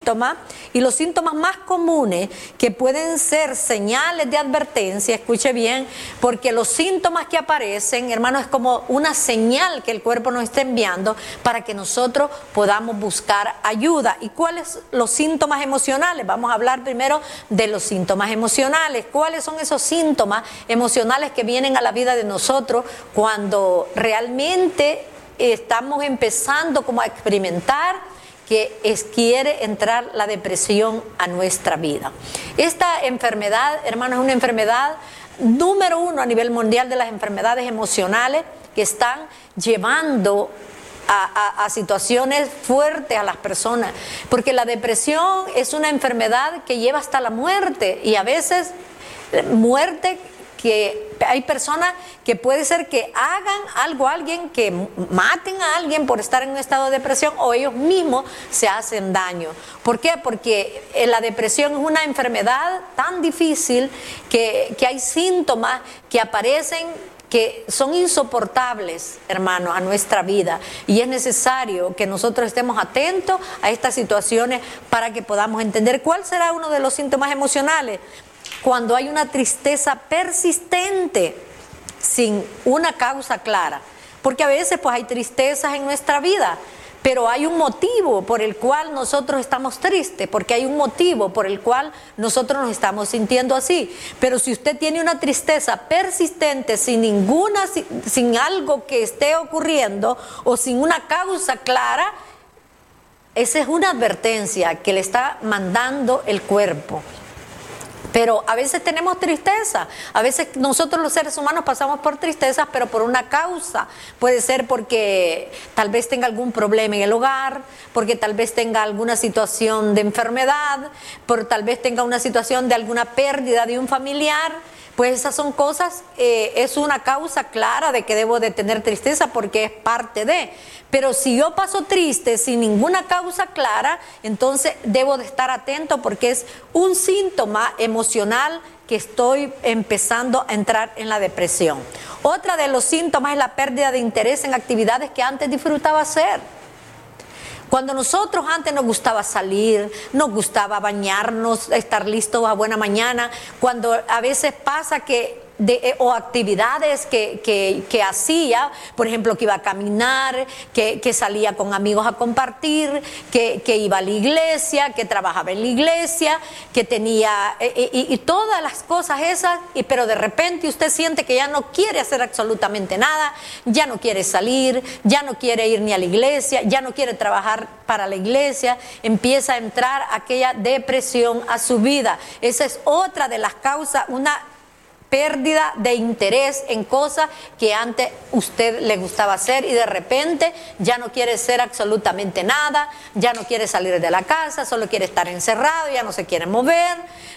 síntomas, y los síntomas más comunes que pueden ser señales de advertencia, escuche bien, porque los síntomas que aparecen, hermanos, es como una señal que el cuerpo nos está enviando para que nosotros podamos buscar ayuda. ¿Y cuáles son los síntomas emocionales? Vamos a hablar primero de los síntomas emocionales. ¿Cuáles son esos síntomas emocionales que vienen a la vida de nosotros cuando realmente estamos empezando como a experimentar que quiere entrar la depresión a nuestra vida? Esta enfermedad, hermanos, es una enfermedad número 1 a nivel mundial de las enfermedades emocionales que están llevando a situaciones fuertes a las personas, porque la depresión es una enfermedad que lleva hasta la muerte, y a veces muerte que hay personas que puede ser que hagan algo a alguien, que maten a alguien por estar en un estado de depresión, o ellos mismos se hacen daño. ¿Por qué? Porque la depresión es una enfermedad tan difícil que hay síntomas que aparecen que son insoportables, hermanos, a nuestra vida, y es necesario que nosotros estemos atentos a estas situaciones para que podamos entender cuál será uno de los síntomas emocionales. Cuando hay una tristeza persistente sin una causa clara, porque a veces pues hay tristezas en nuestra vida, pero hay un motivo por el cual nosotros estamos tristes, porque hay un motivo por el cual nosotros nos estamos sintiendo así. Pero si usted tiene una tristeza persistente sin algo que esté ocurriendo o sin una causa clara, esa es una advertencia que le está mandando el cuerpo. Pero a veces tenemos tristeza, a veces nosotros los seres humanos pasamos por tristezas, pero por una causa. Puede ser porque tal vez tenga algún problema en el hogar, porque tal vez tenga alguna situación de enfermedad, tal vez tenga una situación de alguna pérdida de un familiar. Pues esas son cosas, es una causa clara de que debo de tener tristeza porque es parte de. Pero si yo paso triste sin ninguna causa clara, entonces debo de estar atento porque es un síntoma emocional que estoy empezando a entrar en la depresión. Otra de los síntomas es la pérdida de interés en actividades que antes disfrutaba hacer. Cuando nosotros antes nos gustaba salir, nos gustaba bañarnos, estar listos a buena mañana, cuando a veces pasa que o actividades que hacía, por ejemplo, que iba a caminar, que salía con amigos a compartir, que iba a la iglesia, que trabajaba en la iglesia, que tenía, y todas las cosas esas, pero de repente usted siente que ya no quiere hacer absolutamente nada, ya no quiere salir, ya no quiere ir ni a la iglesia, ya no quiere trabajar para la iglesia, empieza a entrar aquella depresión a su vida. Esa es otra de las causas, una pérdida de interés en cosas que antes usted le gustaba hacer, y de repente ya no quiere hacer absolutamente nada, ya no quiere salir de la casa, solo quiere estar encerrado, ya no se quiere mover,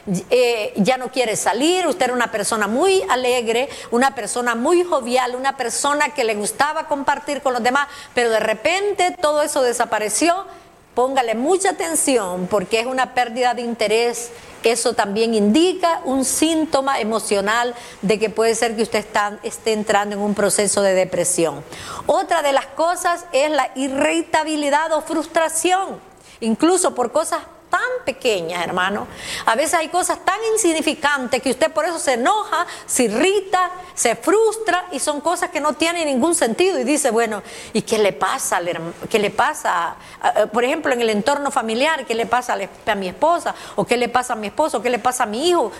ya no quiere salir. Usted era una persona muy alegre, una persona muy jovial, una persona que le gustaba compartir con los demás, pero de repente todo eso desapareció. Póngale mucha atención porque es una pérdida de interés. Eso también indica un síntoma emocional de que puede ser que usted esté entrando en un proceso de depresión. Otra de las cosas es la irritabilidad o frustración, incluso por cosas tan pequeñas, hermano. A veces hay cosas tan insignificantes que usted por eso se enoja, se irrita, se frustra, y son cosas que no tienen ningún sentido, y dice, bueno, ¿y qué le pasa? ¿Qué le pasa? Por ejemplo, en el entorno familiar, ¿qué le pasa a mi esposa? ¿O qué le pasa a mi esposo? ¿Qué le pasa a mi hijo?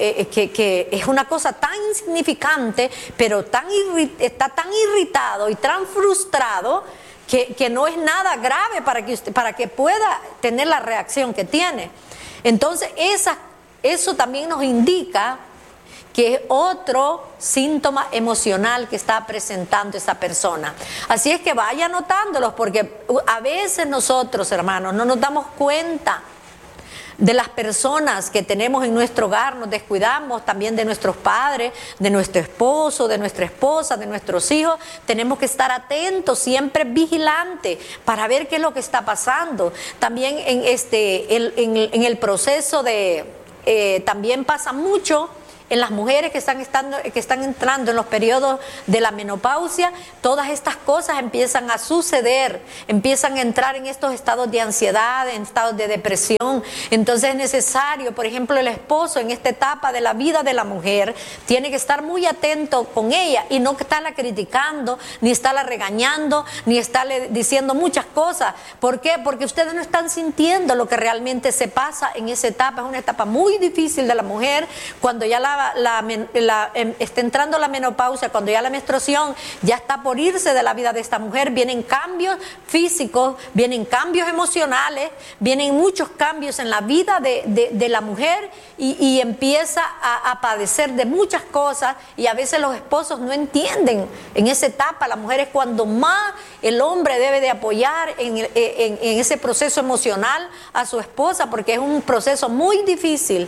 Que es una cosa tan insignificante, pero está tan irritado y tan frustrado que no es nada grave para que pueda tener la reacción que tiene. Entonces eso también nos indica que es otro síntoma emocional que está presentando esa persona. Así es que vaya anotándolos, porque a veces nosotros, hermanos, no nos damos cuenta de las personas que tenemos en nuestro hogar, nos descuidamos también de nuestros padres, de nuestro esposo, de nuestra esposa, de nuestros hijos. Tenemos que estar atentos, siempre vigilantes, para ver qué es lo que está pasando. También en el proceso también pasa mucho en las mujeres que están entrando en los periodos de la menopausia, todas estas cosas empiezan a suceder, empiezan a entrar en estos estados de ansiedad, en estados de depresión. Entonces es necesario, por ejemplo, el esposo en esta etapa de la vida de la mujer tiene que estar muy atento con ella y no estarla criticando, ni estarla regañando, ni estarle diciendo muchas cosas. ¿Por qué? Porque ustedes no están sintiendo lo que realmente se pasa en esa etapa. Es una etapa muy difícil de la mujer, cuando ya está entrando la menopausia, cuando ya la menstruación ya está por irse de la vida de esta mujer, vienen cambios físicos, vienen cambios emocionales, vienen muchos cambios en la vida de la mujer y empieza a padecer de muchas cosas, y a veces los esposos no entienden en esa etapa. La mujer es cuando más el hombre debe de apoyar en ese proceso emocional a su esposa, porque es un proceso muy difícil,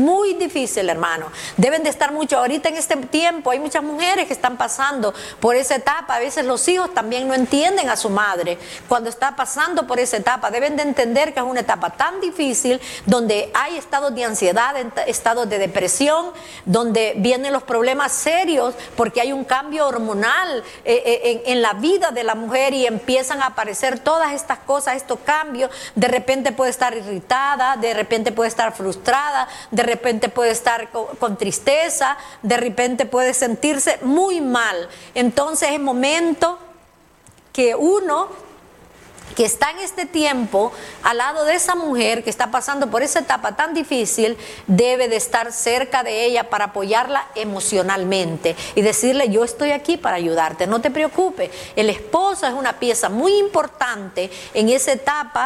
hermano. Deben de estar mucho, ahorita en este tiempo hay muchas mujeres que están pasando por esa etapa. A veces los hijos también no entienden a su madre cuando está pasando por esa etapa. Deben de entender que es una etapa tan difícil, donde hay estados de ansiedad, estados de depresión, donde vienen los problemas serios porque hay un cambio hormonal en la vida de la mujer, y empiezan a aparecer todas estas cosas, estos cambios. De repente puede estar irritada, de repente puede estar frustrada, de repente puede estar con tristeza, de repente puede sentirse muy mal. Entonces es momento que uno que está en este tiempo al lado de esa mujer que está pasando por esa etapa tan difícil, debe de estar cerca de ella para apoyarla emocionalmente y decirle: yo estoy aquí para ayudarte, no te preocupes. El esposo es una pieza muy importante en esa etapa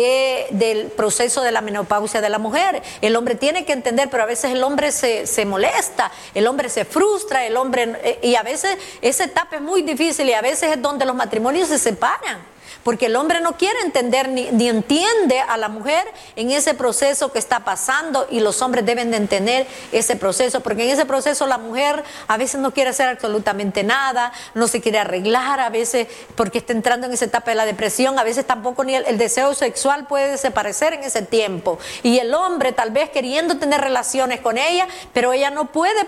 del proceso de la menopausia de la mujer. El hombre tiene que entender, pero a veces el hombre se molesta, el hombre se frustra, y a veces esa etapa es muy difícil, y a veces es donde los matrimonios se separan. Porque el hombre no quiere entender ni entiende a la mujer en ese proceso que está pasando, y los hombres deben de entender ese proceso, porque en ese proceso la mujer a veces no quiere hacer absolutamente nada, no se quiere arreglar, a veces porque está entrando en esa etapa de la depresión, a veces tampoco ni el deseo sexual puede desaparecer en ese tiempo, y el hombre tal vez queriendo tener relaciones con ella, pero ella no puede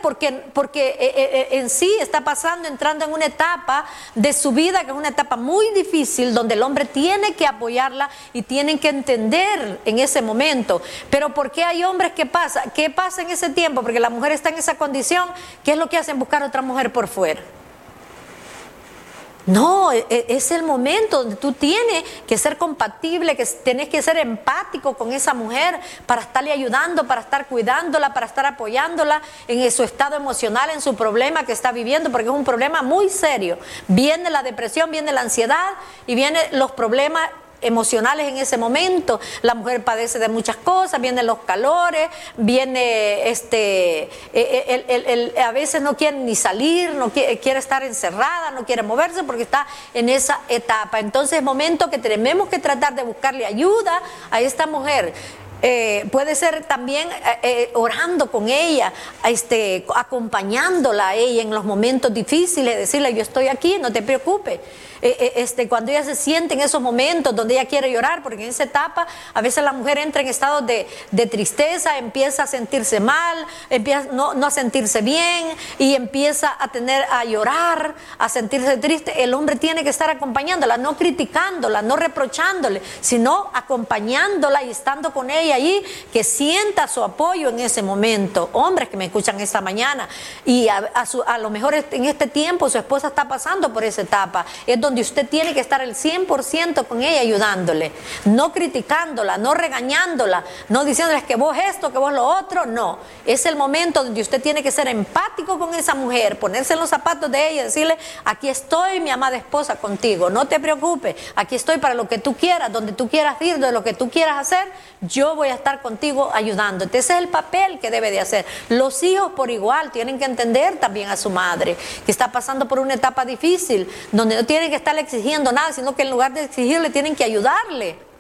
porque en sí está entrando en una etapa de su vida que es una etapa muy difícil, donde el hombre tiene que apoyarla y tienen que entender en ese momento. Pero ¿por qué hay hombres que pasa? ¿Qué pasa en ese tiempo? Porque la mujer está en esa condición. ¿Qué es lo que hacen? Buscar otra mujer por fuera. No, es el momento donde tú tienes que ser compatible, que tienes que ser empático con esa mujer para estarle ayudando, para estar cuidándola, para estar apoyándola en su estado emocional, en su problema que está viviendo, porque es un problema muy serio. Viene la depresión, viene la ansiedad y vienen los problemas emocionales en ese momento. La mujer padece de muchas cosas, vienen los calores, viene a veces no quiere ni salir, no quiere estar encerrada, no quiere moverse porque está en esa etapa. Entonces es momento que tenemos que tratar de buscarle ayuda a esta mujer. Puede ser también orando con ella, acompañándola a ella en los momentos difíciles, decirle: yo estoy aquí, no te preocupes. Cuando ella se siente en esos momentos donde ella quiere llorar, porque en esa etapa a veces la mujer entra en estados de tristeza, empieza a sentirse mal, empieza no a sentirse bien, y empieza a llorar, a sentirse triste. El hombre tiene que estar acompañándola, no criticándola, no reprochándole, sino acompañándola y estando con ella ahí, que sienta su apoyo en ese momento. Hombres que me escuchan esta mañana, y a lo mejor en este tiempo su esposa está pasando por esa etapa, es donde usted tiene que estar el 100% con ella, ayudándole, no criticándola, no regañándola, no diciéndoles que vos esto, que vos lo otro. No, es el momento donde usted tiene que ser empático con esa mujer, ponerse en los zapatos de ella y decirle: aquí estoy, mi amada esposa, contigo, no te preocupes, aquí estoy para lo que tú quieras, donde tú quieras ir, de lo que tú quieras hacer, yo voy a estar contigo ayudándote. Ese es el papel que debe de hacer. Los hijos por igual tienen que entender también a su madre, que está pasando por una etapa difícil, donde no tienen que estarle exigiendo nada, sino que en lugar de exigirle tienen que ayudarle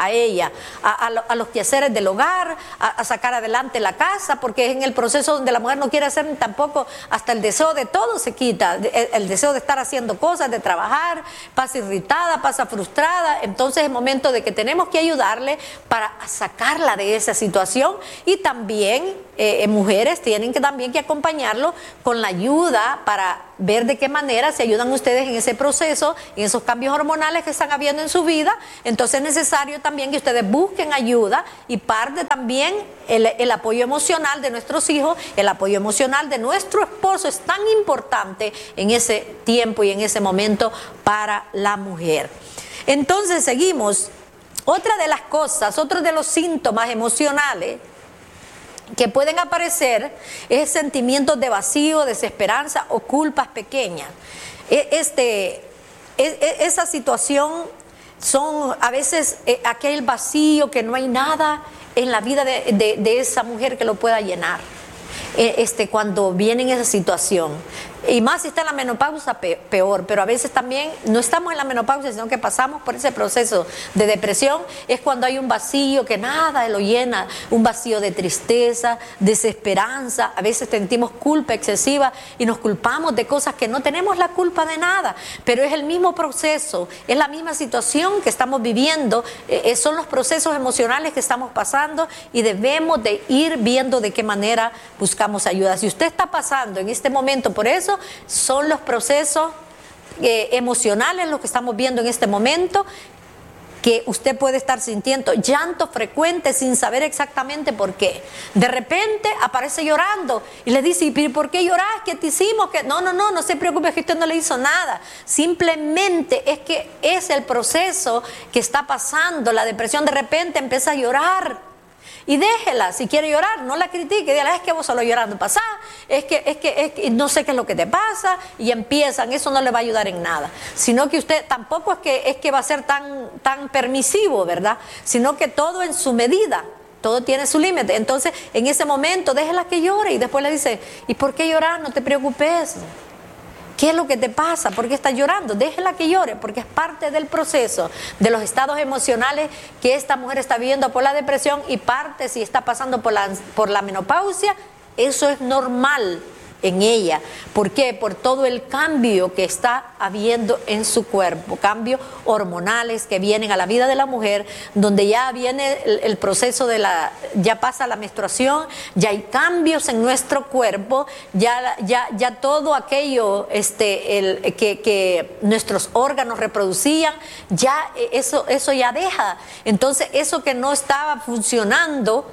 a ella, a los quehaceres del hogar, a sacar adelante la casa, porque es en el proceso donde la mujer no quiere hacer tampoco, hasta el deseo de todo se quita, el deseo de estar haciendo cosas, de trabajar, pasa irritada, pasa frustrada. Entonces es momento de que tenemos que ayudarle para sacarla de esa situación, y también mujeres tienen que también que acompañarlo con la ayuda para ver de qué manera se ayudan ustedes en ese proceso, en esos cambios hormonales que están habiendo en su vida. Entonces es necesario también que ustedes busquen ayuda, y parte también el apoyo emocional de nuestros hijos, el apoyo emocional de nuestro esposo es tan importante en ese tiempo y en ese momento para la mujer. Entonces seguimos. Otra de las cosas, otro de los síntomas emocionales que pueden aparecer es sentimientos de vacío, desesperanza o culpas pequeñas. Esa situación son a veces aquel vacío que no hay nada en la vida de esa mujer que lo pueda llenar. Cuando viene en esa situación, y más si está en la menopausia, peor, pero a veces también no estamos en la menopausia, sino que pasamos por ese proceso de depresión. Es cuando hay un vacío que nada lo llena, un vacío de tristeza, desesperanza. A veces sentimos culpa excesiva y nos culpamos de cosas que no tenemos la culpa de nada, pero es el mismo proceso, es la misma situación que estamos viviendo, son los procesos emocionales que estamos pasando, y debemos de ir viendo de qué manera buscamos ayuda. Si usted está pasando en este momento por eso, son los procesos emocionales los que estamos viendo en este momento, que usted puede estar sintiendo llanto frecuente sin saber exactamente por qué. De repente aparece llorando y le dice: ¿y por qué lloras? ¿Qué te hicimos? ¿Qué? No se preocupe, es que usted no le hizo nada. Simplemente es que es el proceso que está pasando. La depresión, de repente empieza a llorar. Y déjela, si quiere llorar, no la critique, dígale: es que vos solo llorando pasás, es que no sé qué es lo que te pasa, y empiezan. Eso no le va a ayudar en nada, sino que usted tampoco es que va a ser tan permisivo, ¿verdad? Sino que todo en su medida, todo tiene su límite. Entonces en ese momento déjela que llore, y después le dice: ¿y por qué llorar? No te preocupes. ¿Qué es lo que te pasa? ¿Por qué estás llorando? Déjela que llore, porque es parte del proceso, de los estados emocionales que esta mujer está viviendo por la depresión, y parte, si está pasando por la menopausia, eso es normal en ella. ¿Por qué? Por todo el cambio que está habiendo en su cuerpo, cambios hormonales que vienen a la vida de la mujer, donde ya viene el proceso ya pasa la menstruación, ya hay cambios en nuestro cuerpo, ya todo aquello que nuestros órganos reproducían, ya eso ya deja. Entonces eso que no estaba funcionando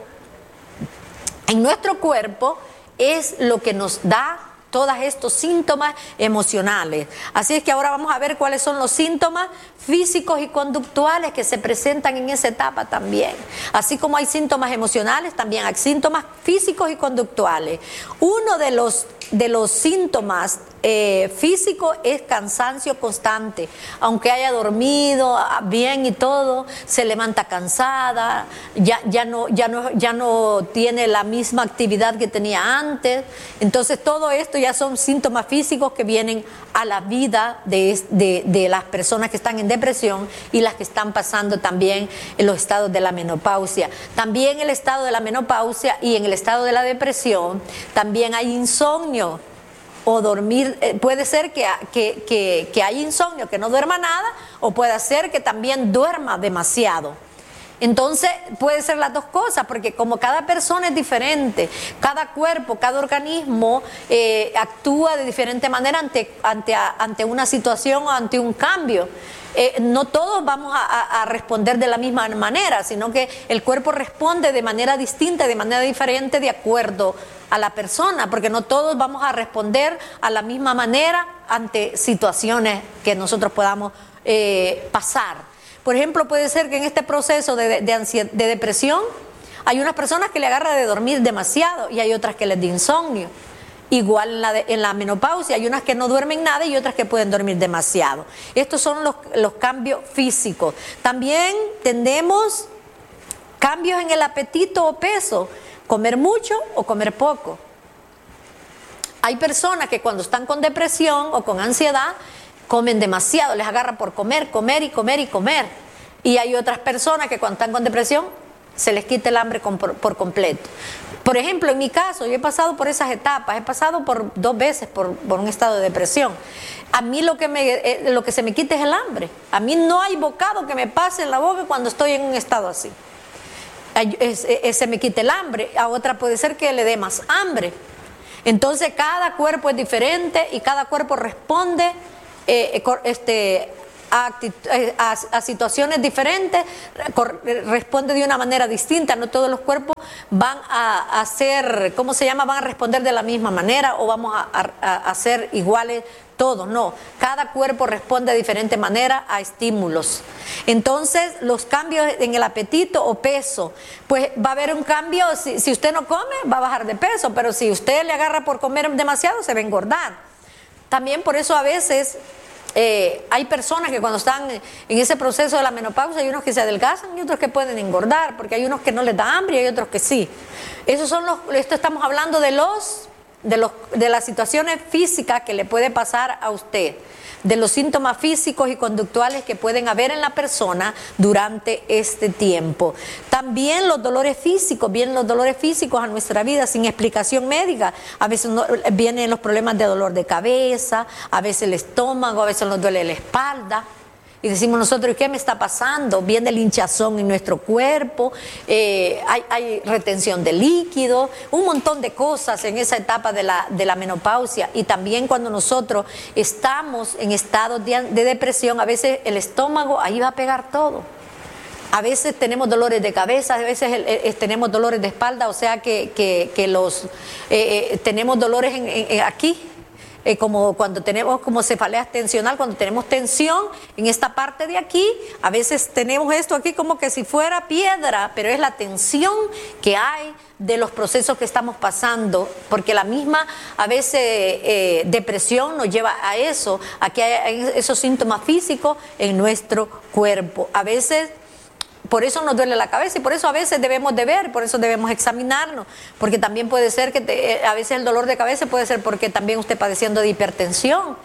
en nuestro cuerpo es lo que nos da todos estos síntomas emocionales. Así es que ahora vamos a ver cuáles son los síntomas físicos y conductuales que se presentan en esa etapa también. Así como hay síntomas emocionales, también hay síntomas físicos y conductuales. Uno de los síntomas físicos es cansancio constante. Aunque haya dormido bien y todo, se levanta cansada, ya no tiene la misma actividad que tenía antes. Entonces todo esto ya son síntomas físicos que vienen a la vida de las personas que están en depresión y las que están pasando también en los estados de la menopausia. También el estado de la menopausia y en el estado de la depresión también hay insomnio o dormir. Puede ser que haya insomnio, que no duerma nada, o puede ser que también duerma demasiado. Entonces puede ser las dos cosas, porque como cada persona es diferente, cada cuerpo, cada organismo actúa de diferente manera ante una situación o ante un cambio. No todos vamos a responder de la misma manera, sino que el cuerpo responde de manera distinta, de manera diferente, de acuerdo a la persona, porque no todos vamos a responder a la misma manera ante situaciones que nosotros podamos pasar. Por ejemplo, puede ser que en este proceso de depresión hay unas personas que le agarra de dormir demasiado y hay otras que les da insomnio. Igual en la menopausia hay unas que no duermen nada y otras que pueden dormir demasiado. Estos son los cambios físicos. También tenemos cambios en el apetito o peso, comer mucho o comer poco. Hay personas que cuando están con depresión o con ansiedad comen demasiado, les agarra por comer, comer y comer y comer. Y hay otras personas que cuando están con depresión se les quita el hambre por completo. Por ejemplo, en mi caso, yo he pasado por esas etapas, he pasado por 2 veces por un estado de depresión. A mí lo que se me quita es el hambre. A mí no hay bocado que me pase en la boca cuando estoy en un estado así. Se me quita el hambre. A otra puede ser que le dé más hambre. Entonces cada cuerpo es diferente y cada cuerpo responde a situaciones diferentes, responde de una manera distinta. No todos los cuerpos van a hacer, ¿cómo se llama? Van a responder de la misma manera o vamos a ser iguales todos, no. Cada cuerpo responde de diferente manera a estímulos. Entonces, los cambios en el apetito o peso, pues va a haber un cambio. Si usted no come, va a bajar de peso, pero si usted le agarra por comer demasiado, se va a engordar. También por eso a veces hay personas que cuando están en ese proceso de la menopausia, hay unos que se adelgazan y otros que pueden engordar, porque hay unos que no les da hambre y hay otros que sí. Esto estamos hablando de las situaciones físicas que le puede pasar a usted, de los síntomas físicos y conductuales que pueden haber en la persona durante este tiempo. También los dolores físicos, vienen los dolores físicos a nuestra vida sin explicación médica. A veces vienen los problemas de dolor de cabeza, a veces el estómago, a veces nos duele la espalda. Y decimos nosotros, ¿qué me está pasando? Viene el hinchazón en nuestro cuerpo, hay retención de líquido, un montón de cosas en esa etapa de la menopausia. Y también cuando nosotros estamos en estado de depresión, a veces el estómago, ahí va a pegar todo. A veces tenemos dolores de cabeza, a veces tenemos dolores de espalda, o sea que tenemos dolores aquí. Como cuando tenemos como cefalea tensional, cuando tenemos tensión en esta parte de aquí, a veces tenemos esto aquí como que si fuera piedra, pero es la tensión que hay de los procesos que estamos pasando, porque la misma a veces depresión nos lleva a eso, a que hay esos síntomas físicos en nuestro cuerpo. A veces por eso nos duele la cabeza y por eso a veces debemos de ver, por eso debemos examinarnos, porque también puede ser que a veces el dolor de cabeza puede ser porque también usted padeciendo de hipertensión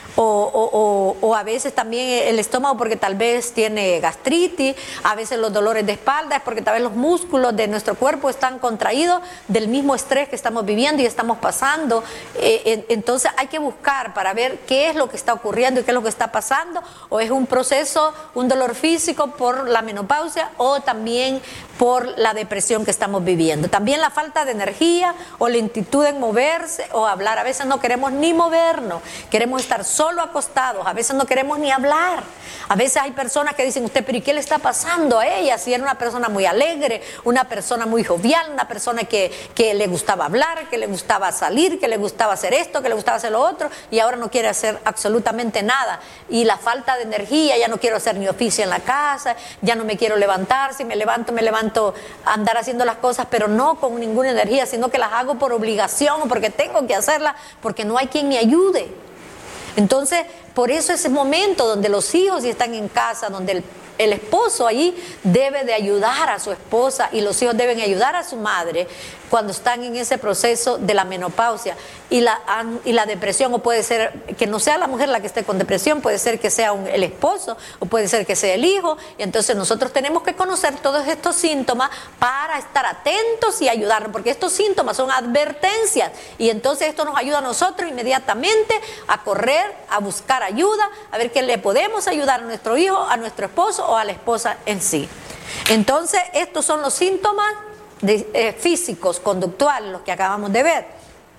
o a veces también el estómago porque tal vez tiene gastritis, a veces los dolores de espalda es porque tal vez los músculos de nuestro cuerpo están contraídos del mismo estrés que estamos viviendo y estamos pasando. Entonces hay que buscar para ver qué es lo que está ocurriendo y qué es lo que está pasando, o es un proceso, un dolor físico por la menopausia o también por la depresión que estamos viviendo. También la falta de energía o lentitud en moverse o hablar. A veces no queremos ni movernos, queremos estar solo acostados, a veces no queremos ni hablar. A veces hay personas que dicen, usted, pero ¿y qué le está pasando a ella? Si era una persona muy alegre, una persona muy jovial, una persona que le gustaba hablar, que le gustaba salir, que le gustaba hacer esto, que le gustaba hacer lo otro, y ahora no quiere hacer absolutamente nada. Y la falta de energía, ya no quiero hacer ni oficio en la casa, ya no me quiero levantar, si me levanto a andar haciendo las cosas, pero no con ninguna energía, sino que las hago por obligación o porque tengo que hacerlas, porque no hay quien me ayude. Entonces, por eso ese momento donde los hijos están en casa, donde el esposo ahí debe de ayudar a su esposa y los hijos deben ayudar a su madre cuando están en ese proceso de la menopausia y la depresión, o puede ser que no sea la mujer la que esté con depresión, puede ser que sea el esposo o puede ser que sea el hijo, y entonces nosotros tenemos que conocer todos estos síntomas para estar atentos y ayudarnos, porque estos síntomas son advertencias y entonces esto nos ayuda a nosotros inmediatamente a correr, a buscar ayuda, a ver qué le podemos ayudar a nuestro hijo, a nuestro esposo o a la esposa en sí. Entonces estos son los síntomas físicos, conductuales, los que acabamos de ver.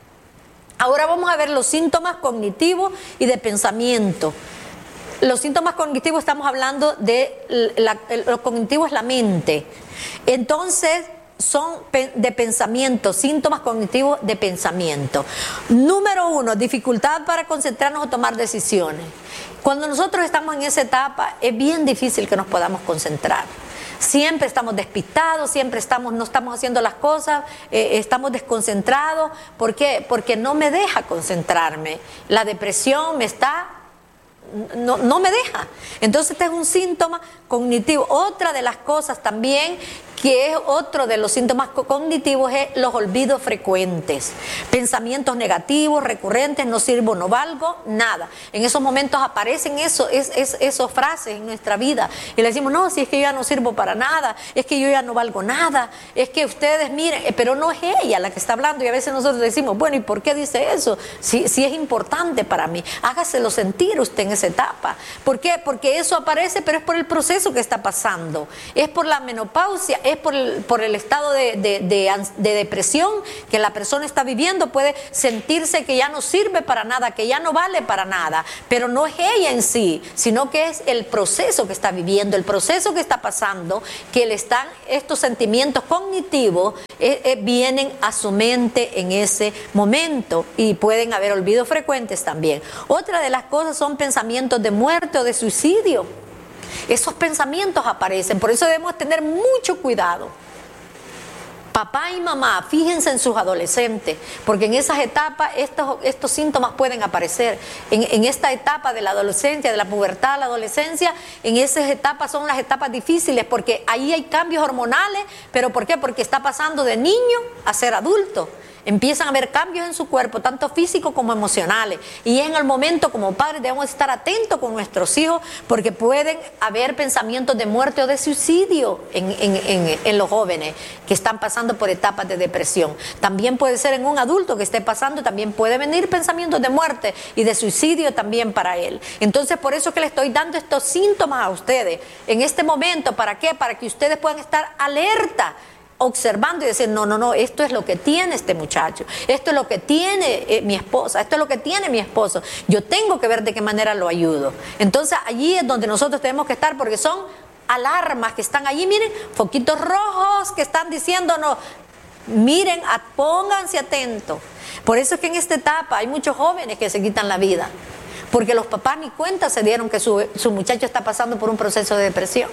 Ahora vamos a ver los síntomas cognitivos y de pensamiento. Los síntomas cognitivos, estamos hablando de lo cognitivo es la mente. Entonces son de pensamiento, síntomas cognitivos de pensamiento. Número 1, dificultad para concentrarnos o tomar decisiones. Cuando nosotros estamos en esa etapa es bien difícil que nos podamos concentrar. Siempre estamos despistados, siempre no estamos haciendo las cosas, estamos desconcentrados. ¿Por qué? Porque no me deja concentrarme. La depresión no me deja. Entonces este es un síntoma cognitivo. Otra de las cosas también que es otro de los síntomas cognitivos, es los olvidos frecuentes, pensamientos negativos, recurrentes, no sirvo, no valgo, nada. En esos momentos aparecen esas frases en nuestra vida y le decimos, no, si es que yo ya no sirvo para nada, es que yo ya no valgo nada, es que ustedes miren, pero no es ella la que está hablando, y a veces nosotros decimos, bueno, ¿y por qué dice eso? Si es importante para mí, hágaselo sentir usted en esa etapa. ¿Por qué? Porque eso aparece, pero es por el proceso que está pasando, es por la menopausia, es por el estado de depresión que la persona está viviendo. Puede sentirse que ya no sirve para nada, que ya no vale para nada, pero no es ella en sí, sino que es el proceso que está viviendo, el proceso que está pasando, que le están estos sentimientos cognitivos vienen a su mente en ese momento, y pueden haber olvidos frecuentes también. Otra de las cosas son pensamientos de muerte o de suicidio. Esos pensamientos aparecen, por eso debemos tener mucho cuidado. Papá y mamá, fíjense en sus adolescentes, porque en esas etapas estos síntomas pueden aparecer. En esta etapa de la adolescencia, de la pubertad a la adolescencia, en esas etapas son las etapas difíciles, porque ahí hay cambios hormonales. ¿Pero por qué? Porque está pasando de niño a ser adulto. Empiezan a haber cambios en su cuerpo, tanto físicos como emocionales, y en el momento como padres debemos estar atentos con nuestros hijos, porque pueden haber pensamientos de muerte o de suicidio en los jóvenes que están pasando por etapas de depresión. También puede ser en un adulto que esté pasando, también puede venir pensamientos de muerte y de suicidio también para él. Entonces, por eso es que le estoy dando estos síntomas a ustedes en este momento. ¿Para qué? Para que ustedes puedan estar alerta, observando y decir, no, esto es lo que tiene este muchacho, esto es lo que tiene mi esposa, esto es lo que tiene mi esposo, yo tengo que ver de qué manera lo ayudo. Entonces allí es donde nosotros tenemos que estar, porque son alarmas que están allí, miren, foquitos rojos que están diciéndonos, miren, pónganse atentos. Por eso es que en esta etapa hay muchos jóvenes que se quitan la vida, porque los papás ni cuenta se dieron que su muchacho está pasando por un proceso de depresión.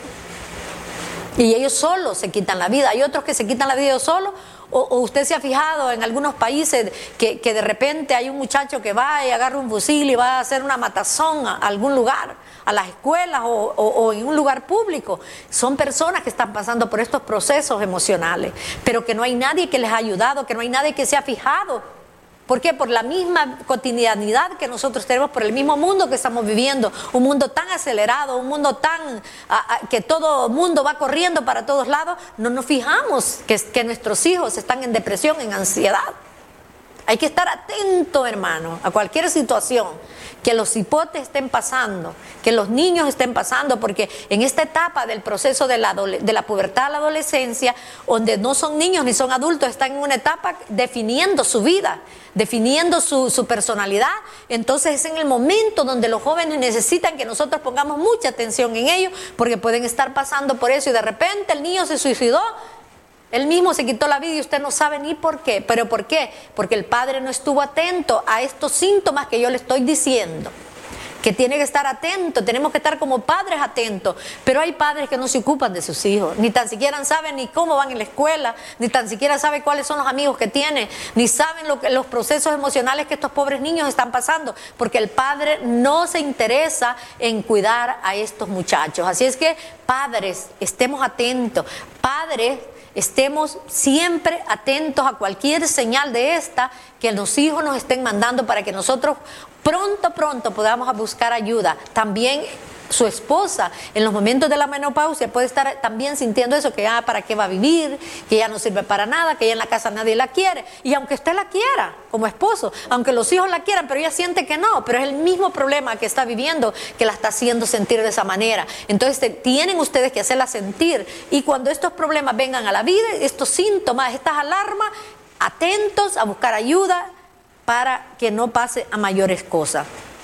Y ellos solos se quitan la vida. Hay otros que se quitan la vida ellos solos, o usted se ha fijado en algunos países que de repente hay un muchacho que va y agarra un fusil y va a hacer una matazón a algún lugar, a las escuelas o en un lugar público. Son personas que están pasando por estos procesos emocionales, pero que no hay nadie que les ha ayudado, que no hay nadie que se ha fijado. ¿Por qué? Por la misma cotidianidad que nosotros tenemos, por el mismo mundo que estamos viviendo, un mundo tan acelerado, un mundo tan que todo mundo va corriendo para todos lados. No nos fijamos que nuestros hijos están en depresión, en ansiedad. Hay que estar atento, hermano, a cualquier situación que los hipotes estén pasando, que los niños estén pasando, porque en esta etapa del proceso de la pubertad a la adolescencia, donde no son niños ni son adultos, están en una etapa definiendo su vida, definiendo su personalidad. Entonces es en el momento donde los jóvenes necesitan que nosotros pongamos mucha atención en ellos, porque pueden estar pasando por eso y de repente el niño se suicidó. Él mismo se quitó la vida y usted no sabe ni por qué. ¿Pero por qué? Porque el padre no estuvo atento a estos síntomas que yo le estoy diciendo, que tiene que estar atento. Tenemos que estar como padres atentos. Pero hay padres que no se ocupan de sus hijos, ni tan siquiera saben ni cómo van en la escuela, ni tan siquiera saben cuáles son los amigos que tienen, ni saben los procesos emocionales que estos pobres niños están pasando, porque el padre no se interesa en cuidar a estos muchachos. Así es que, padres, estemos atentos. Padres, estemos siempre atentos a cualquier señal de esta que los hijos nos estén mandando, para que nosotros pronto podamos buscar ayuda. También su esposa en los momentos de la menopausia puede estar también sintiendo eso, que para qué va a vivir, que ya no sirve para nada, que ya en la casa nadie la quiere. Y aunque usted la quiera como esposo, aunque los hijos la quieran, pero ella siente que no, pero es el mismo problema que está viviendo que la está haciendo sentir de esa manera. Entonces tienen ustedes que hacerla sentir, y cuando estos problemas vengan a la vida, estos síntomas, estas alarmas, atentos a buscar ayuda para que no pase a mayores cosas.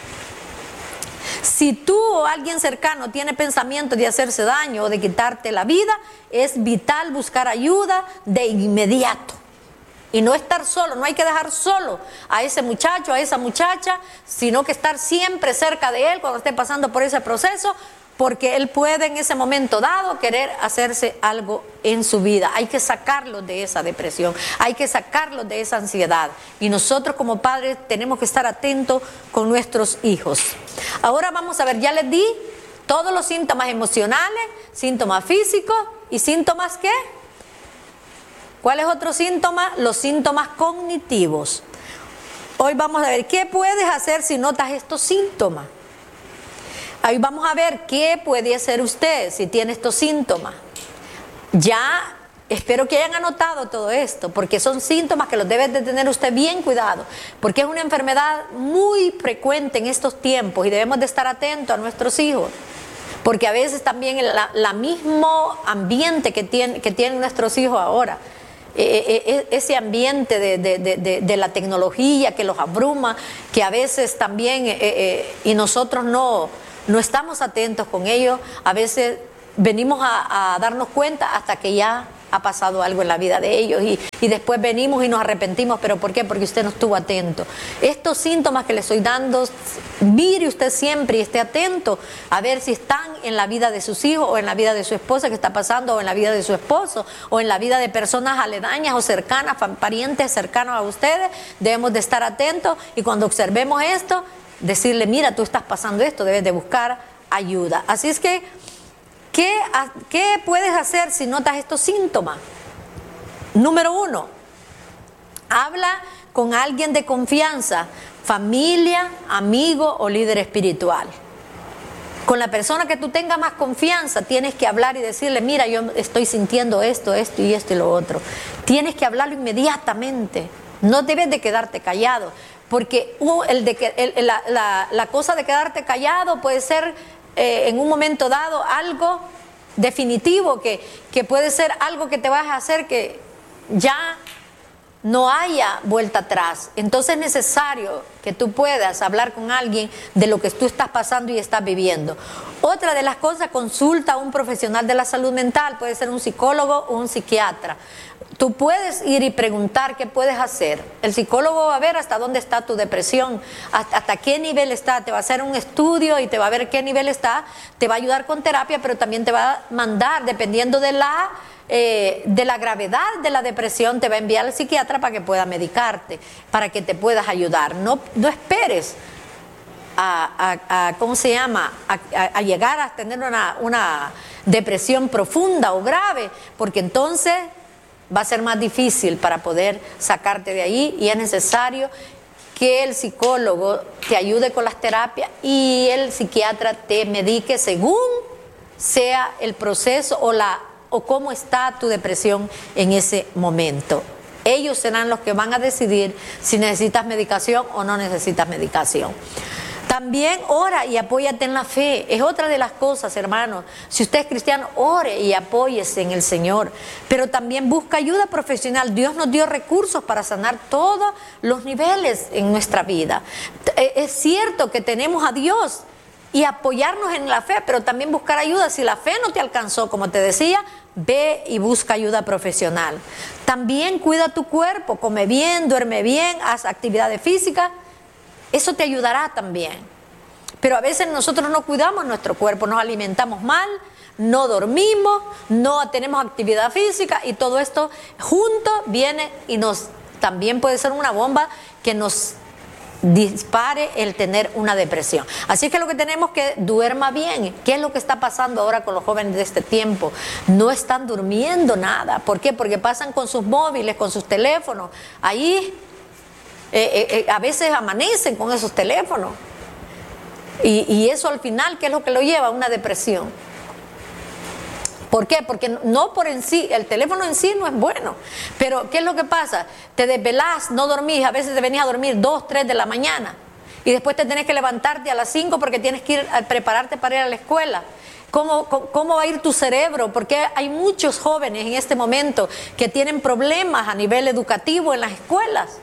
Si tú o alguien cercano tiene pensamientos de hacerse daño o de quitarte la vida, es vital buscar ayuda de inmediato. Y no estar solo, no hay que dejar solo a ese muchacho, a esa muchacha, sino que estar siempre cerca de él cuando esté pasando por ese proceso, porque él puede en ese momento dado querer hacerse algo en su vida. Hay que sacarlos de esa depresión, hay que sacarlos de esa ansiedad, y nosotros como padres tenemos que estar atentos con nuestros hijos. Ahora vamos a ver, ya les di todos los síntomas emocionales, síntomas físicos y síntomas ¿qué? ¿Cuál es otro síntoma? Los síntomas cognitivos. Hoy vamos a ver qué puedes hacer si notas estos síntomas. Hoy vamos a ver qué puede hacer usted si tiene estos síntomas. Ya espero que hayan anotado todo esto, porque son síntomas que los debe de tener usted bien cuidado, porque es una enfermedad muy frecuente en estos tiempos y debemos de estar atentos a nuestros hijos, porque a veces también la mismo ambiente que tienen nuestros hijos ahora, ese ambiente de la tecnología que los abruma, que a veces también, y nosotros no estamos atentos con ellos, a veces venimos a darnos cuenta hasta que ya ha pasado algo en la vida de ellos y después venimos y nos arrepentimos. ¿Pero por qué? Porque usted no estuvo atento. Estos síntomas que le estoy dando, mire usted siempre y esté atento a ver si están en la vida de sus hijos o en la vida de su esposa que está pasando, o en la vida de su esposo o en la vida de personas aledañas o cercanas, parientes cercanos a ustedes. Debemos de estar atentos y cuando observemos esto, decirle: mira, tú estás pasando esto, debes de buscar ayuda. Así es que ¿qué puedes hacer si notas estos síntomas? Número 1, habla con alguien de confianza, familia, amigo o líder espiritual. Con la persona que tú tengas más confianza tienes que hablar y decirle: mira, yo estoy sintiendo esto y lo otro. Tienes que hablarlo inmediatamente, no debes de quedarte callado, porque la cosa de quedarte callado puede ser en un momento dado algo definitivo, que puede ser algo que te vas a hacer que ya no haya vuelta atrás. Entonces es necesario que tú puedas hablar con alguien de lo que tú estás pasando y estás viviendo. Otra de las cosas, consulta a un profesional de la salud mental, puede ser un psicólogo o un psiquiatra. Tú puedes ir y preguntar qué puedes hacer. El psicólogo va a ver hasta dónde está tu depresión, hasta qué nivel está, te va a hacer un estudio y te va a ver qué nivel está, te va a ayudar con terapia, pero también te va a mandar, dependiendo de la gravedad de la depresión, te va a enviar al psiquiatra para que pueda medicarte, para que te puedas ayudar. No esperes ¿cómo se llama? A llegar a tener una depresión profunda o grave, porque entonces va a ser más difícil para poder sacarte de ahí, y es necesario que el psicólogo te ayude con las terapias y el psiquiatra te medique según sea el proceso o cómo está tu depresión en ese momento. Ellos serán los que van a decidir si necesitas medicación o no necesitas medicación. También ora y apóyate en la fe. Es otra de las cosas, hermanos. Si usted es cristiano, ore y apóyese en el Señor. Pero también busca ayuda profesional. Dios nos dio recursos para sanar todos los niveles en nuestra vida. Es cierto que tenemos a Dios y apoyarnos en la fe, pero también buscar ayuda. Si la fe no te alcanzó, como te decía, ve y busca ayuda profesional. También cuida tu cuerpo, come bien, duerme bien, haz actividades físicas. Eso te ayudará también. Pero a veces nosotros no cuidamos nuestro cuerpo, nos alimentamos mal, no dormimos, no tenemos actividad física, y todo esto junto viene y también puede ser una bomba que nos dispare el tener una depresión. Así que lo que tenemos que duerma bien. ¿Qué es lo que está pasando ahora con los jóvenes de este tiempo? No están durmiendo nada. ¿Por qué? Porque pasan con sus móviles, con sus teléfonos. Ahí a veces amanecen con esos teléfonos. Y eso al final, ¿qué es lo que lo lleva? A una depresión. ¿Por qué? Porque no por en sí, el teléfono en sí no es bueno. Pero ¿qué es lo que pasa? Te desvelás, no dormís, a veces te venís a dormir 2, 3 de la mañana. Y después te tenés que levantarte a las 5 porque tienes que ir a prepararte para ir a la escuela. ¿Cómo va a ir tu cerebro? Porque hay muchos jóvenes en este momento que tienen problemas a nivel educativo en las escuelas.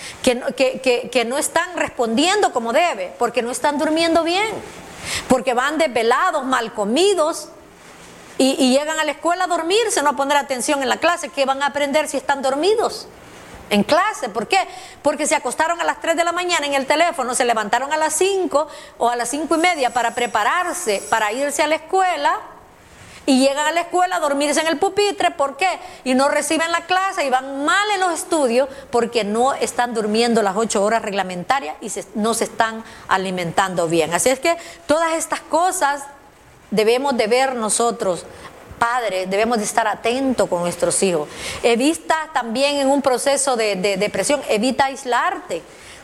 Que no están respondiendo como debe, porque no están durmiendo bien, porque van desvelados, mal comidos, y llegan a la escuela a dormirse, no a poner atención en la clase. ¿Qué van a aprender si están dormidos en clase? ¿Por qué? Porque se acostaron a las 3 de la mañana en el teléfono, se levantaron a las 5 o a las 5:30 para prepararse, para irse a la escuela, y llegan a la escuela a dormirse en el pupitre. ¿Por qué? Y no reciben la clase y van mal en los estudios porque no están durmiendo las 8 horas reglamentarias y no se están alimentando bien. Así es que todas estas cosas debemos de ver nosotros padres debemos de estar atentos con nuestros hijos. Evita también en un proceso de depresión, evita aislarte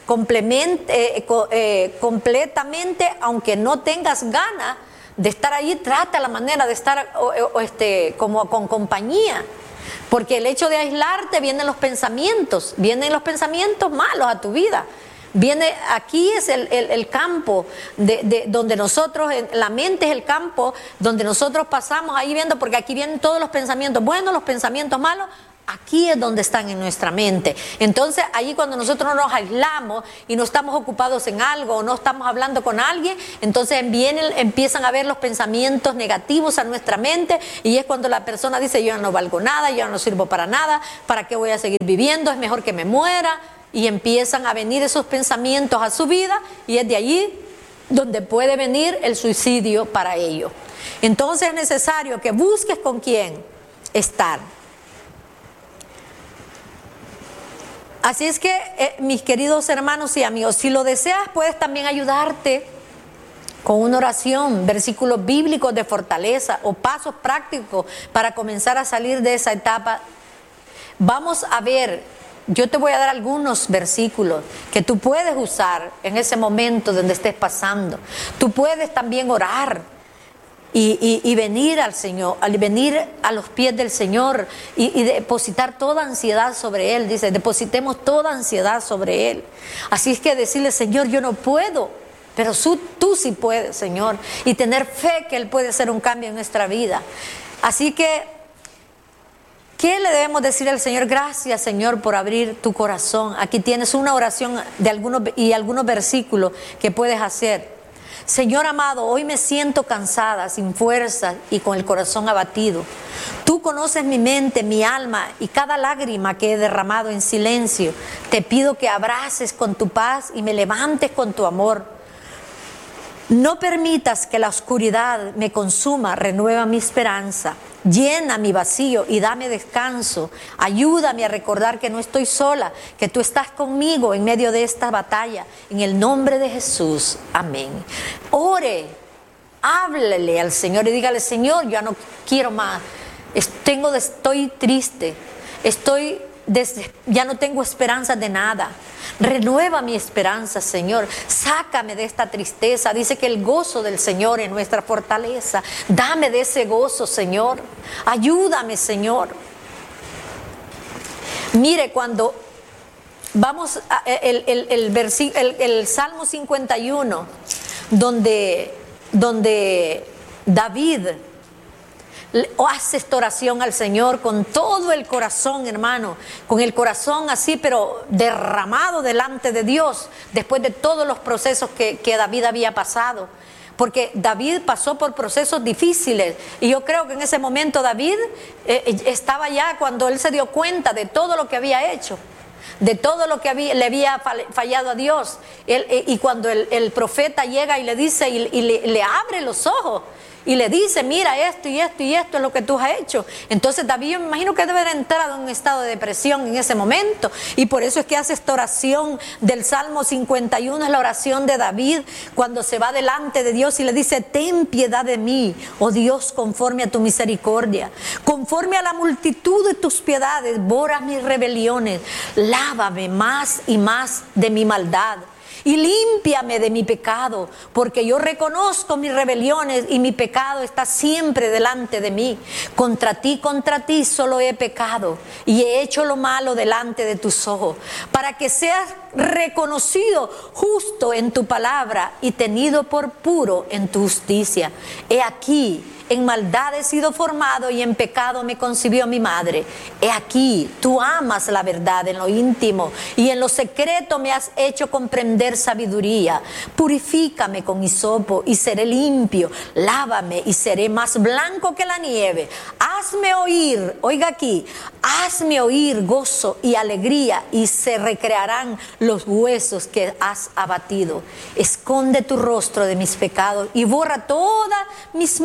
completamente, aunque no tengas ganas de estar allí, trata la manera de estar como con compañía. Porque el hecho de aislarte vienen los pensamientos malos a tu vida. Aquí es el campo donde nosotros, la mente es el campo donde nosotros pasamos ahí viendo, porque aquí vienen todos los pensamientos buenos, los pensamientos malos. Aquí es donde están en nuestra mente. Entonces, allí cuando nosotros nos aislamos y no estamos ocupados en algo o no estamos hablando con alguien, entonces empiezan a ver los pensamientos negativos a nuestra mente, y es cuando la persona dice: yo no valgo nada, yo no sirvo para nada, ¿para qué voy a seguir viviendo? Es mejor que me muera. Y empiezan a venir esos pensamientos a su vida, y es de allí donde puede venir el suicidio para ellos. Entonces es necesario que busques con quién estar. Así es que, mis queridos hermanos y amigos, si lo deseas, puedes también ayudarte con una oración, versículos bíblicos de fortaleza o pasos prácticos para comenzar a salir de esa etapa. Vamos a ver, yo te voy a dar algunos versículos que tú puedes usar en ese momento donde estés pasando. Tú puedes también orar y venir al Señor, venir a los pies del Señor y depositar toda ansiedad sobre Él. Dice: depositemos toda ansiedad sobre Él. Así es que decirle: Señor, yo no puedo, pero tú sí puedes, Señor. Y tener fe que Él puede hacer un cambio en nuestra vida. Así que, ¿qué le debemos decir al Señor? Gracias, Señor, por abrir tu corazón. Aquí tienes una oración de algunos versículos que puedes hacer. Señor amado, hoy me siento cansada, sin fuerza y con el corazón abatido. Tú conoces mi mente, mi alma y cada lágrima que he derramado en silencio. Te pido que abraces con tu paz y me levantes con tu amor. No permitas que la oscuridad me consuma, renueva mi esperanza, llena mi vacío y dame descanso. Ayúdame a recordar que no estoy sola, que tú estás conmigo en medio de esta batalla. En el nombre de Jesús, amén. Ore, háblele al Señor y dígale: Señor, ya no quiero más, estoy triste, ya no tengo esperanza de nada. Renueva mi esperanza, Señor. Sácame de esta tristeza. Dice que el gozo del Señor es nuestra fortaleza. Dame de ese gozo, Señor. Ayúdame, Señor. Mire, cuando vamos a el Salmo 51, donde David hace esta oración al Señor con todo el corazón, hermano, con el corazón así, pero derramado delante de Dios, después de todos los procesos que David había pasado. Porque David pasó por procesos difíciles, y yo creo que en ese momento David estaba ya, cuando él se dio cuenta de todo lo que había hecho, de todo lo que le había fallado a Dios, y cuando el profeta llega y le dice y le abre los ojos y le dice: mira, esto y esto y esto es lo que tú has hecho. Entonces David, yo me imagino que debe haber entrado en un estado de depresión en ese momento, y por eso es que hace esta oración del Salmo 51. Es la oración de David cuando se va delante de Dios y le dice: ten piedad de mí, oh Dios, conforme a tu misericordia, conforme a la multitud de tus piedades, borra mis rebeliones, lávame más y más de mi maldad y límpiame de mi pecado, porque yo reconozco mis rebeliones y mi pecado está siempre delante de mí. Contra ti solo he pecado y he hecho lo malo delante de tus ojos, para que seas reconocido justo en tu palabra y tenido por puro en tu justicia. He aquí, en maldad he sido formado y en pecado me concibió mi madre. He aquí, tú amas la verdad en lo íntimo y en lo secreto me has hecho comprender sabiduría. Purifícame con hisopo y seré limpio. Lávame y seré más blanco que la nieve. Hazme oír, oiga aquí, hazme oír gozo y alegría, y se recrearán los huesos que has abatido. Esconde tu rostro de mis pecados y borra todas mis maldades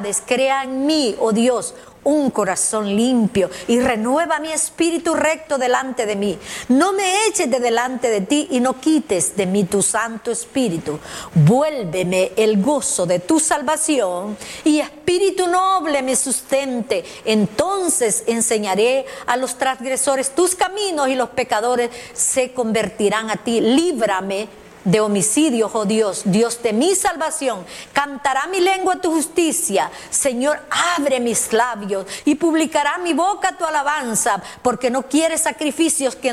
iniquidades. Crea en mí, oh Dios, un corazón limpio y renueva mi espíritu recto delante de mí. No me eches de delante de ti y no quites de mí tu Santo Espíritu. Vuélveme el gozo de tu salvación y espíritu noble me sustente. Entonces enseñaré a los transgresores tus caminos y los pecadores se convertirán a ti. Líbrame de homicidios, oh Dios, Dios de mi salvación. Cantará mi lengua tu justicia. Señor, abre mis labios y publicará mi boca tu alabanza, porque no quieres sacrificios que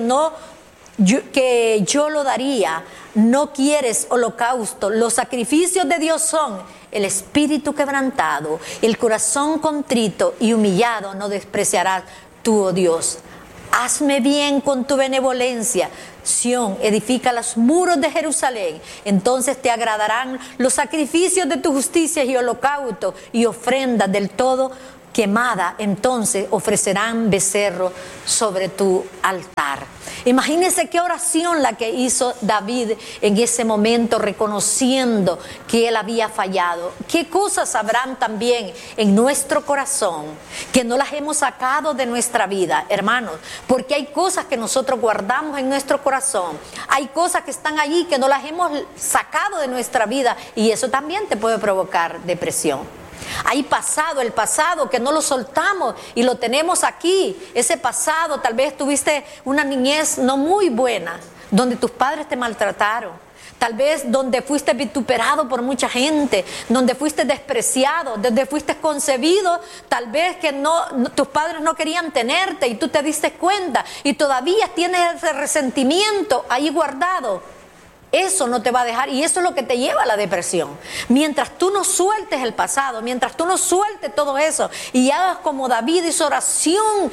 yo lo daría. No quieres holocausto. Los sacrificios de Dios son el espíritu quebrantado, el corazón contrito y humillado no despreciarás tú, oh Dios. Hazme bien con tu benevolencia. Sión, edifica los muros de Jerusalén. Entonces te agradarán los sacrificios de tu justicia y holocausto y ofrendas del todo quemada. Entonces ofrecerán becerro sobre tu altar. Imagínense qué oración la que hizo David en ese momento, reconociendo que él había fallado. Qué cosas habrán también en nuestro corazón que no las hemos sacado de nuestra vida, hermanos, porque hay cosas que nosotros guardamos en nuestro corazón, hay cosas que están allí que no las hemos sacado de nuestra vida, y eso también te puede provocar depresión. Hay pasado, el pasado que no lo soltamos y lo tenemos aquí. Ese pasado, tal vez tuviste una niñez no muy buena, donde tus padres te maltrataron. Tal vez donde fuiste vituperado por mucha gente, donde fuiste despreciado, donde fuiste concebido, tal vez que tus padres no querían tenerte y tú te diste cuenta y todavía tienes ese resentimiento ahí guardado. Eso no te va a dejar, y eso es lo que te lleva a la depresión. Mientras tú no sueltes el pasado, mientras tú no sueltes todo eso y hagas como David hizo, oración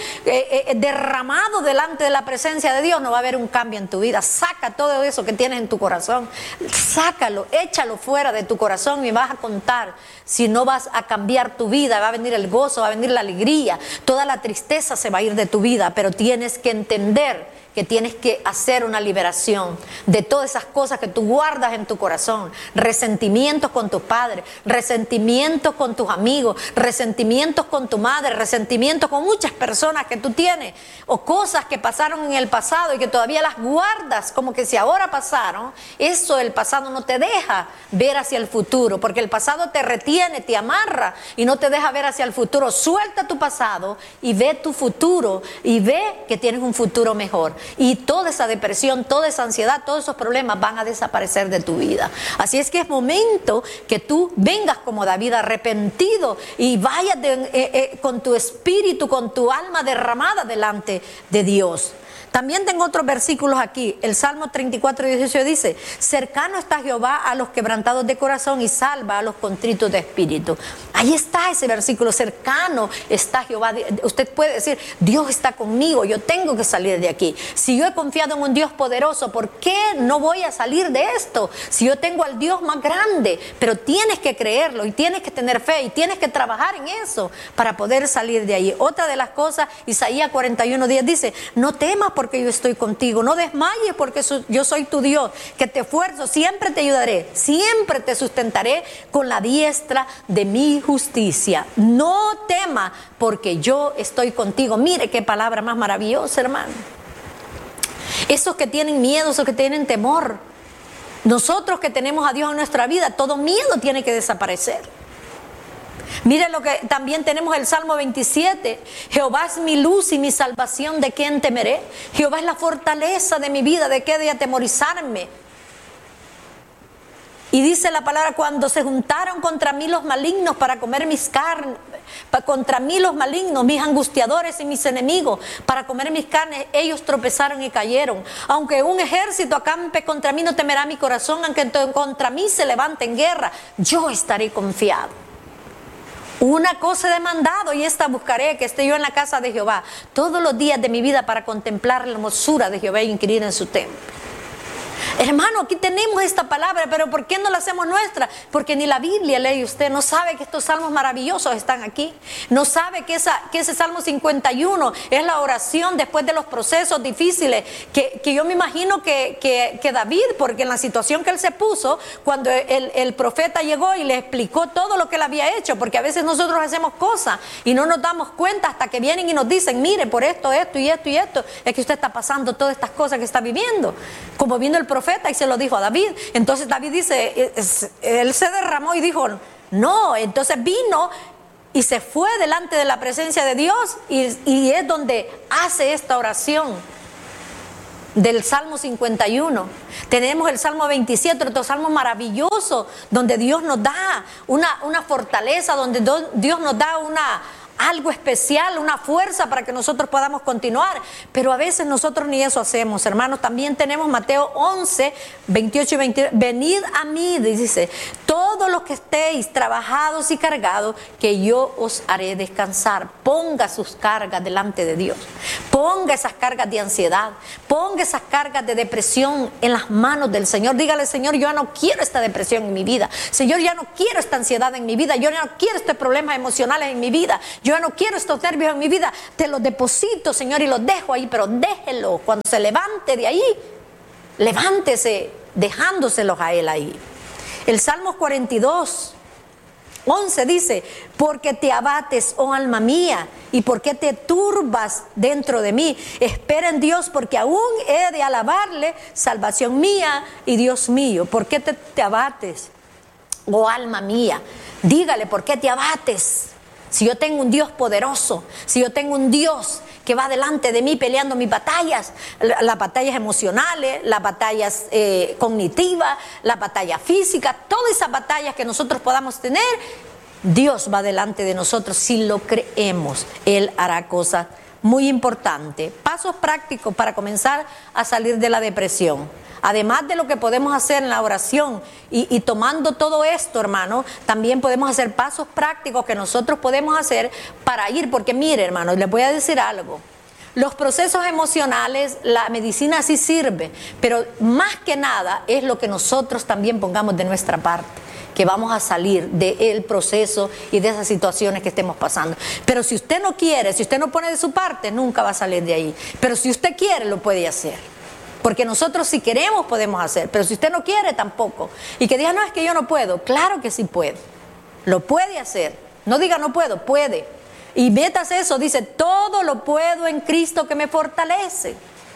derramado delante de la presencia de Dios, no va a haber un cambio en tu vida. Saca todo eso que tienes en tu corazón, sácalo, échalo fuera de tu corazón y vas a contar si no vas a cambiar tu vida. Va a venir el gozo, va a venir la alegría, toda la tristeza se va a ir de tu vida, pero tienes que entender que tienes que hacer una liberación de todas esas cosas que tú guardas en tu corazón. Resentimientos con tus padres, resentimientos con tus amigos, resentimientos con tu madre, resentimientos con muchas personas que tú tienes, o cosas que pasaron en el pasado y que todavía las guardas como que si ahora pasaron. Eso del pasado no te deja ver hacia el futuro, porque el pasado te retiene, te amarra y no te deja ver hacia el futuro. Suelta tu pasado y ve tu futuro y ve que tienes un futuro mejor. Y toda esa depresión, toda esa ansiedad, todos esos problemas van a desaparecer de tu vida. Así es que es momento que tú vengas como David arrepentido y vayas con tu espíritu, con tu alma derramada delante de Dios. También tengo otros versículos aquí. El Salmo 34:18 dice: cercano está Jehová a los quebrantados de corazón y salva a los contritos de espíritu. Ahí está ese versículo, cercano está Jehová. Usted puede decir: Dios está conmigo, yo tengo que salir de aquí. Si yo he confiado en un Dios poderoso, ¿por qué no voy a salir de esto? Si yo tengo al Dios más grande. Pero tienes que creerlo y tienes que tener fe y tienes que trabajar en eso para poder salir de ahí. Otra de las cosas, Isaías 41:10 dice: no temas porque yo estoy contigo, no desmayes porque yo soy tu Dios, que te esfuerzo, siempre te ayudaré, siempre te sustentaré con la diestra de mi justicia. No temas porque yo estoy contigo. Mire qué palabra más maravillosa, hermano. Esos que tienen miedo, esos que tienen temor, nosotros que tenemos a Dios en nuestra vida, todo miedo tiene que desaparecer. Mire lo que también tenemos el Salmo 27. Jehová es mi luz y mi salvación, ¿de quién temeré? Jehová es la fortaleza de mi vida, ¿de qué de atemorizarme? Y dice la palabra: cuando se juntaron contra mí los malignos para comer mis carnes, contra mí los malignos, mis angustiadores y mis enemigos, para comer mis carnes, ellos tropezaron y cayeron. Aunque un ejército acampe contra mí, no temerá mi corazón. Aunque contra mí se levante en guerra, yo estaré confiado. Una cosa he demandado y esta buscaré, que esté yo en la casa de Jehová todos los días de mi vida para contemplar la hermosura de Jehová y inquirir en su templo. Hermano, aquí tenemos esta palabra, pero ¿por qué no la hacemos nuestra? Porque ni la Biblia lee usted, no sabe que estos salmos maravillosos están aquí. No sabe que ese Salmo 51 es la oración después de los procesos difíciles, que yo me imagino que David, porque en la situación que él se puso, cuando el profeta llegó y le explicó todo lo que él había hecho, porque a veces nosotros hacemos cosas y no nos damos cuenta hasta que vienen y nos dicen, mire, por esto, esto y esto y esto, es que usted está pasando todas estas cosas que está viviendo. Como vino el profeta y se lo dijo a David. Entonces David dice, él se derramó y dijo, no. Entonces vino y se fue delante de la presencia de Dios y es donde hace esta oración del Salmo 51. Tenemos el Salmo 27, otro salmo maravilloso, donde Dios nos da una fortaleza, donde Dios nos da algo especial, una fuerza para que nosotros podamos continuar, pero a veces nosotros ni eso hacemos, hermanos. También tenemos Mateo 11, 28 y 29, venid a mí, dice, todos los que estéis trabajados y cargados, que yo os haré descansar. Ponga sus cargas delante de Dios, ponga esas cargas de ansiedad, ponga esas cargas de depresión en las manos del Señor. Dígale, Señor, yo ya no quiero esta depresión en mi vida, Señor, ya no quiero esta ansiedad en mi vida, yo ya no quiero estos problemas emocionales en mi vida, yo ya no quiero estos nervios en mi vida, te los deposito, Señor, y los dejo ahí, pero déjelo, cuando se levante de ahí, levántese dejándoselos a Él ahí. El Salmo 42, 11 dice, porque te abates, oh alma mía, y por qué te turbas dentro de mí. Espera en Dios, porque aún he de alabarle, salvación mía y Dios mío. ¿Por qué te abates, oh alma mía? Dígale, ¿por qué te abates? Si yo tengo un Dios poderoso, si yo tengo un Dios que va delante de mí peleando mis batallas, las batallas emocionales, las batallas cognitivas, las batallas físicas, todas esas batallas que nosotros podamos tener, Dios va delante de nosotros. Si lo creemos, Él hará cosas muy importantes. Pasos prácticos para comenzar a salir de la depresión. Además de lo que podemos hacer en la oración y tomando todo esto, hermano, también podemos hacer pasos prácticos que nosotros podemos hacer para ir, porque mire, hermano, les voy a decir algo. Los procesos emocionales, la medicina sí sirve, pero más que nada es lo que nosotros también pongamos de nuestra parte, que vamos a salir del proceso y de esas situaciones que estemos pasando. Pero si usted no quiere, si usted no pone de su parte, nunca va a salir de ahí. Pero si usted quiere, lo puede hacer. Porque nosotros si queremos podemos hacer, pero si usted no quiere tampoco. Y que diga, no, es que yo no puedo. Claro que sí puede. Lo puede hacer. No diga no puedo, puede. Y métase eso, dice, todo lo puedo en Cristo que me fortalece.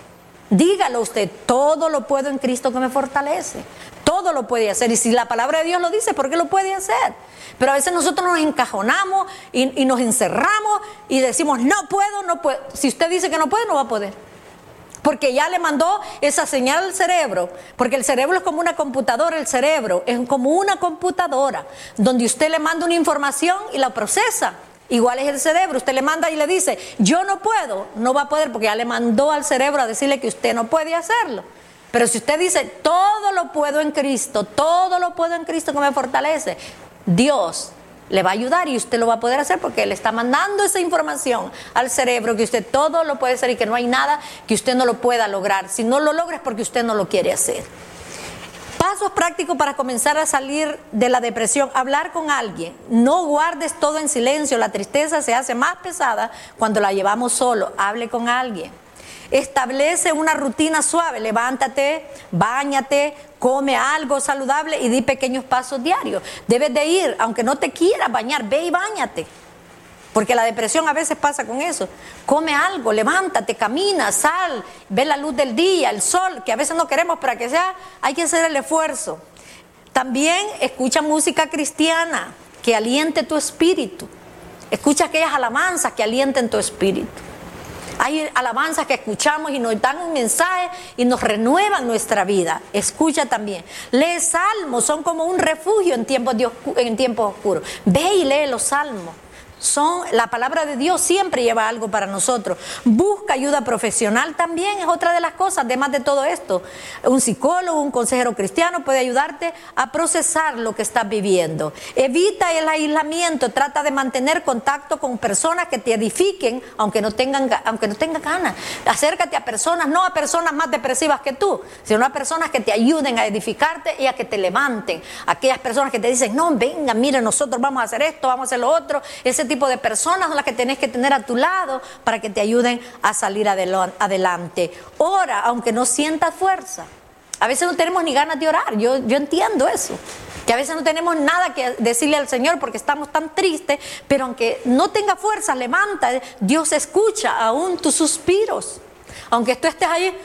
Dígalo usted, todo lo puedo en Cristo que me fortalece. Todo lo puede hacer. Y si la palabra de Dios lo dice, ¿por qué lo puede hacer? Pero a veces nosotros nos encajonamos y nos encerramos y decimos, no puedo, no puedo. Si usted dice que no puede, no va a poder. Porque ya le mandó esa señal al cerebro, porque el cerebro es como una computadora, el cerebro es como una computadora, donde usted le manda una información y la procesa. Igual es el cerebro, usted le manda y le dice, yo no puedo, no va a poder porque ya le mandó al cerebro a decirle que usted no puede hacerlo. Pero si usted dice, todo lo puedo en Cristo, todo lo puedo en Cristo que me fortalece, Dios le va a ayudar y usted lo va a poder hacer porque Él está mandando esa información al cerebro que usted todo lo puede hacer y que no hay nada que usted no lo pueda lograr. Si no lo logra es porque usted no lo quiere hacer. Pasos prácticos para comenzar a salir de la depresión. Hablar con alguien. No guardes todo en silencio. La tristeza se hace más pesada cuando la llevamos solo. Hable con alguien. Establece una rutina suave. Levántate, báñate, come algo saludable y di pequeños pasos diarios. Debes de ir, aunque no te quieras bañar, ve y báñate. Porque la depresión a veces pasa con eso. Come algo, levántate, camina, sal, ve la luz del día, el sol, que a veces no queremos, para que sea, hay que hacer el esfuerzo. También escucha música cristiana que aliente tu espíritu. Escucha aquellas alabanzas que alienten tu espíritu. Hay alabanzas que escuchamos y nos dan un mensaje y nos renuevan nuestra vida. Escucha también. Lee salmos, son como un refugio en tiempos oscuros. Ve y lee los salmos. La palabra de Dios siempre lleva algo para nosotros. Busca ayuda profesional también, es otra de las cosas, además de todo esto. Un psicólogo, un consejero cristiano puede ayudarte a procesar lo que estás viviendo. Evita el aislamiento, trata de mantener contacto con personas que te edifiquen, aunque no tengan ganas. Acércate a personas, no a personas más depresivas que tú, sino a personas que te ayuden a edificarte y a que te levanten. Aquellas personas que te dicen, no, venga, mire, nosotros vamos a hacer esto, vamos a hacer lo otro. Ese tipo de personas son las que tenés que tener a tu lado para que te ayuden a salir adelante. Ora, aunque no sientas fuerza. A veces no tenemos ni ganas de orar, yo entiendo eso. Que a veces no tenemos nada que decirle al Señor porque estamos tan tristes, pero aunque no tenga fuerza, levanta. Dios escucha aún tus suspiros. Aunque tú estés ahí,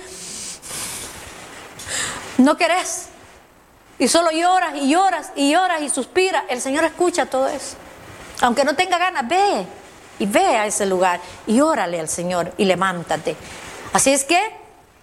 no querés. Y solo lloras y lloras y lloras y suspiras. El Señor escucha todo eso. Aunque no tenga ganas, ve a ese lugar y órale al Señor y levántate. Así es que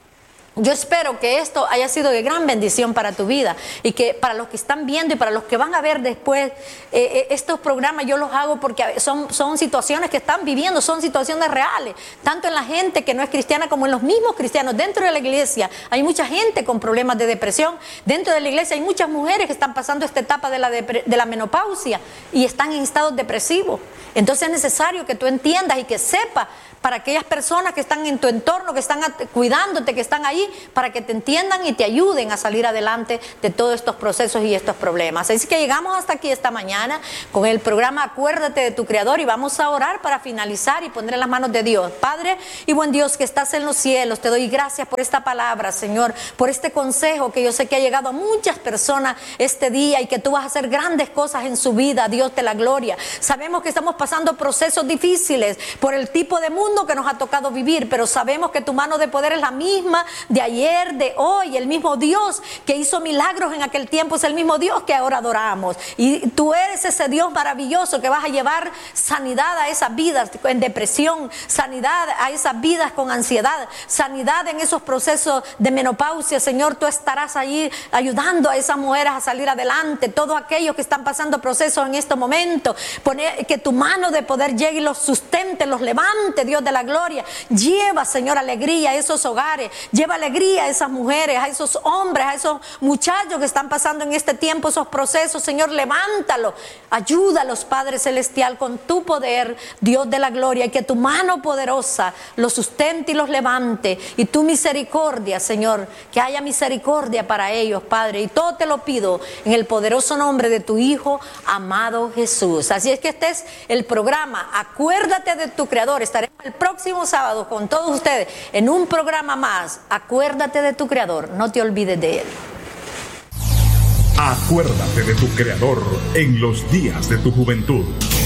yo espero que esto haya sido de gran bendición para tu vida y que para los que están viendo y para los que van a ver después estos programas, yo los hago porque son situaciones que están viviendo, son situaciones reales, tanto en la gente que no es cristiana como en los mismos cristianos. Dentro de la iglesia hay mucha gente con problemas de depresión, dentro de la iglesia hay muchas mujeres que están pasando esta etapa de la menopausia y están en estados depresivos. Entonces es necesario que tú entiendas y que sepas, para aquellas personas que están en tu entorno, que están cuidándote, que están ahí, para que te entiendan y te ayuden a salir adelante de todos estos procesos y estos problemas. Así que llegamos hasta aquí esta mañana con el programa Acuérdate de tu Creador y vamos a orar para finalizar y poner en las manos de Dios. Padre y buen Dios que estás en los cielos, te doy gracias por esta palabra, Señor, por este consejo que yo sé que ha llegado a muchas personas este día y que tú vas a hacer grandes cosas en su vida, Dios de la gloria. Sabemos que estamos pasando procesos difíciles por el tipo de mundo que nos ha tocado vivir, pero sabemos que tu mano de poder es la misma de ayer, de hoy. El mismo Dios que hizo milagros en aquel tiempo es el mismo Dios que ahora adoramos, y tú eres ese Dios maravilloso que vas a llevar sanidad a esas vidas en depresión, sanidad a esas vidas con ansiedad, sanidad en esos procesos de menopausia. Señor, tú estarás allí ayudando a esas mujeres a salir adelante, todos aquellos que están pasando procesos en este momento, que tu mano de poder llegue y los sustente, los levante, Dios de la gloria. Lleva, Señor, alegría a esos hogares, lleva alegría a esas mujeres, a esos hombres, a esos muchachos que están pasando en este tiempo esos procesos. Señor, levántalo, ayúdalos, Padre Celestial, con tu poder, Dios de la gloria, y que tu mano poderosa los sustente y los levante, y tu misericordia, Señor, que haya misericordia para ellos, Padre, y todo te lo pido en el poderoso nombre de tu Hijo amado Jesús. Así es que este es el programa Acuérdate de tu Creador. Estaremos el próximo sábado con todos ustedes en un programa más. Acuérdate de tu Creador, no te olvides de Él. Acuérdate de tu Creador en los días de tu juventud.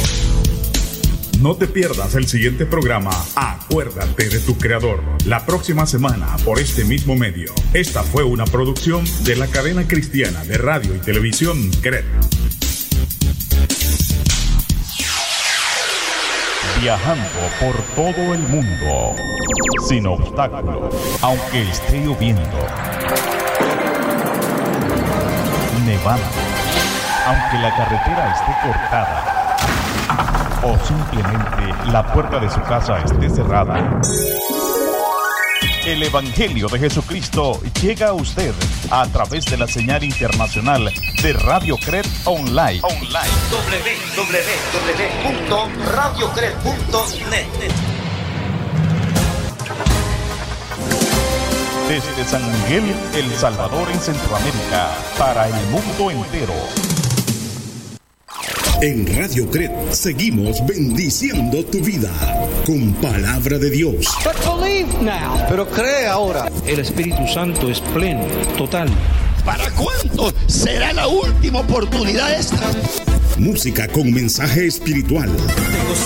No te pierdas el siguiente programa, Acuérdate de tu Creador, la próxima semana por este mismo medio. Esta fue una producción de la cadena cristiana de radio y televisión CRED. Viajando por todo el mundo, sin obstáculos, aunque esté lloviendo, nevando, aunque la carretera esté cortada, o simplemente la puerta de su casa esté cerrada. El Evangelio de Jesucristo llega a usted a través de la señal internacional de Radio CRED Online. www.radiocred.net. Desde San Miguel, El Salvador, en Centroamérica, para el mundo entero. En Radio CRED seguimos bendiciendo tu vida con palabra de Dios. Pero cree ahora. El Espíritu Santo es pleno, total. ¿Para cuándo será la última oportunidad esta? Música con mensaje espiritual.